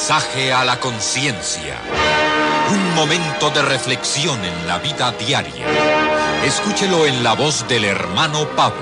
Mensaje a la conciencia. Un momento de reflexión en la vida diaria. Escúchelo en la voz del hermano Pablo.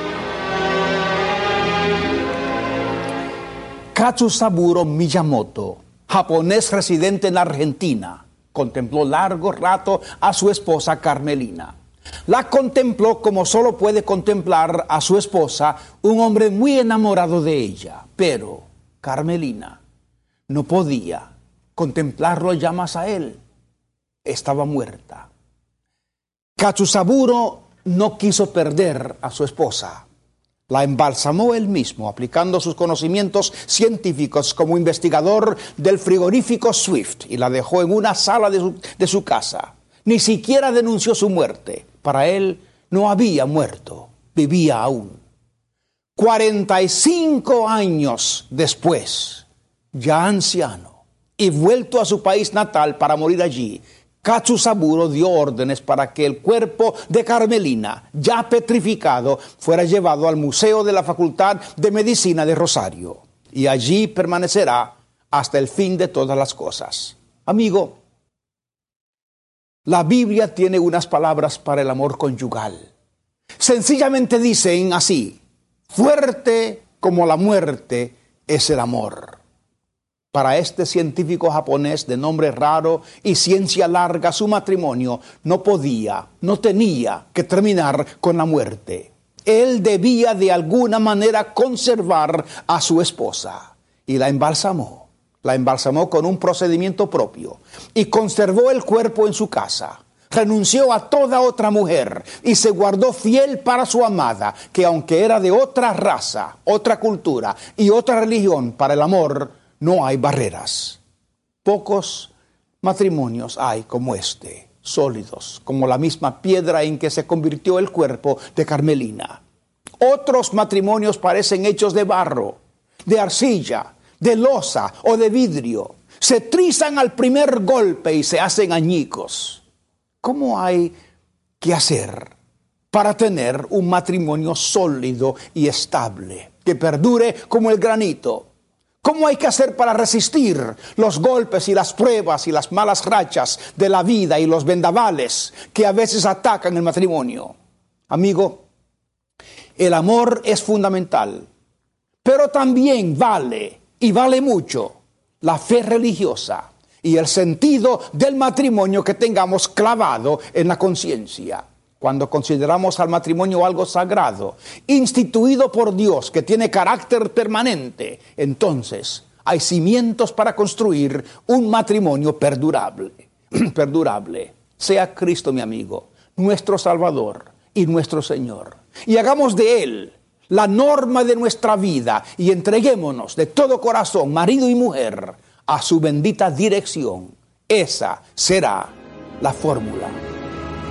Katsusaburo Miyamoto, japonés residente en Argentina, contempló largo rato a su esposa Carmelina. La contempló como solo puede contemplar a su esposa un hombre muy enamorado de ella. Pero Carmelina no podía contemplarlo ya más a él. Estaba muerta. Katsusaburo no quiso perder a su esposa. La embalsamó él mismo, aplicando sus conocimientos científicos como investigador del frigorífico Swift, y la dejó en una sala de su casa. Ni siquiera denunció su muerte. Para él no había muerto, vivía aún. 45 años después, ya anciano y vuelto a su país natal para morir allí, Katsusaburo dio órdenes para que el cuerpo de Carmelina, ya petrificado, fuera llevado al Museo de la Facultad de Medicina de Rosario. Y allí permanecerá hasta el fin de todas las cosas. Amigo, la Biblia tiene unas palabras para el amor conyugal. Sencillamente dicen así: fuerte como la muerte es el amor. Para este científico japonés de nombre raro y ciencia larga, su matrimonio no tenía que terminar con la muerte. Él debía de alguna manera conservar a su esposa y la embalsamó. La embalsamó con un procedimiento propio y conservó el cuerpo en su casa. Renunció a toda otra mujer y se guardó fiel para su amada, que aunque era de otra raza, otra cultura y otra religión, para el amor no hay barreras. Pocos matrimonios hay como este, sólidos, como la misma piedra en que se convirtió el cuerpo de Carmelina. Otros matrimonios parecen hechos de barro, de arcilla, de loza o de vidrio. Se trizan al primer golpe y se hacen añicos. ¿Cómo hay que hacer para tener un matrimonio sólido y estable, que perdure como el granito? ¿Cómo hay que hacer para resistir los golpes y las pruebas y las malas rachas de la vida y los vendavales que a veces atacan el matrimonio? Amigo, el amor es fundamental, pero también vale mucho la fe religiosa y el sentido del matrimonio que tengamos clavado en la conciencia. Cuando consideramos al matrimonio algo sagrado, instituido por Dios, que tiene carácter permanente, entonces hay cimientos para construir un matrimonio perdurable. Sea Cristo, mi amigo, nuestro Salvador y nuestro Señor. Y hagamos de Él la norma de nuestra vida y entreguémonos de todo corazón, marido y mujer, a su bendita dirección. Esa será la fórmula.